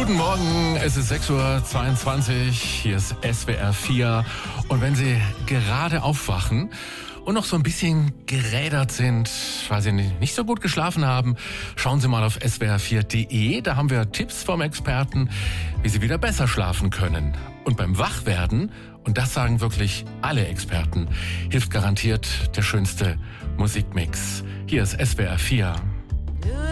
Guten Morgen, es ist 6:22 Uhr, hier ist SWR 4. Und wenn Sie gerade aufwachen und noch so ein bisschen gerädert sind, weil Sie nicht so gut geschlafen haben, schauen Sie mal auf swr4.de. Da haben wir Tipps vom Experten, wie Sie wieder besser schlafen können. Und beim Wachwerden, und das sagen wirklich alle Experten, hilft garantiert der schönste Musikmix. Hier ist SWR 4.